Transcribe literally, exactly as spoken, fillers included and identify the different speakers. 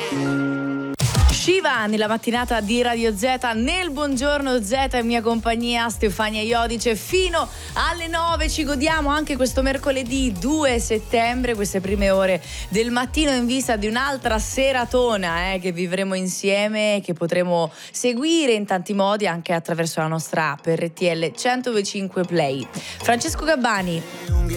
Speaker 1: Shiva nella mattinata di Radio Z, nel Buongiorno Z in mia compagnia Stefania Iodice fino alle nove. Ci godiamo anche questo mercoledì due settembre, queste prime ore del mattino in vista di un'altra seratona eh, che vivremo insieme, che potremo seguire in tanti modi anche attraverso la nostra app R T L centodue e cinque Play. Francesco Gabbani.